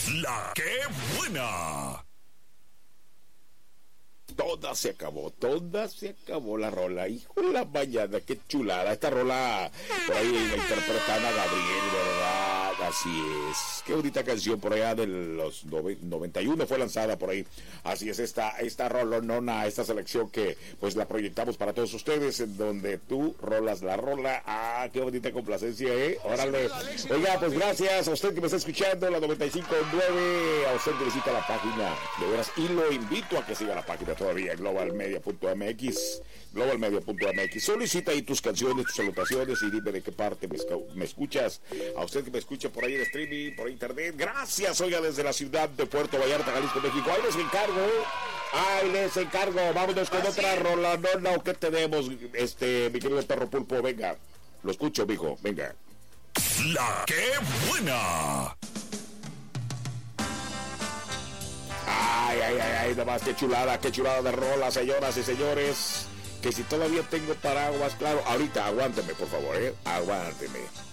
La que buena. Toda se acabó la rola. Hijo de la mañana, qué chulada. Esta rola por ahí la interpretan a Gabriel, ¿verdad? Así es. Qué bonita canción por allá de los 91 fue lanzada por ahí. Así es esta rolonona, esta selección que pues la proyectamos para todos ustedes, en donde tú rolas la rola. Ah, qué bonita complacencia, órale. Oiga, pues gracias a usted que me está escuchando, la 95.9, a usted que visita la página, de veras, y lo invito a que siga la página todavía, globalmedia.mx. Solicita ahí tus canciones, tus salutaciones y dime de qué parte me escuchas. A usted que me escucha por ahí en streaming, por internet, gracias. Oiga, desde la ciudad de Puerto Vallarta, Jalisco, México. Ahí les encargo. Vámonos con otra rola. No, ¿qué tenemos? Mi querido Perro Pulpo, venga. Lo escucho, mijo, venga. La que buena. Ay, nada más, qué chulada de rola, señoras y señores. Que si todavía tengo paraguas, claro, ahorita aguánteme, por favor, aguánteme.